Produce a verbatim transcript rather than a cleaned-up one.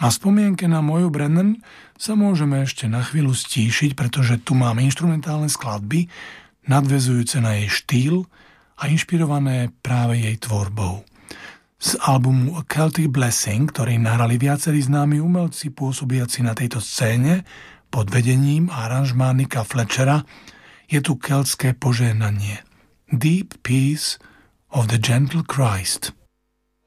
Na spomienke na Moju Brennan sa môžeme ešte na chvíľu stíšiť, pretože tu máme inštrumentálne skladby, nadväzujúce na jej štýl a inšpirované práve jej tvorbou. Z albumu A Celtic Blessing, ktorý nahrali viacerí známi umelci pôsobiaci na tejto scéne pod vedením aranžmá Nicka Fletchera, je tu keltské požehnanie. Deep Peace of the Gentle Christ.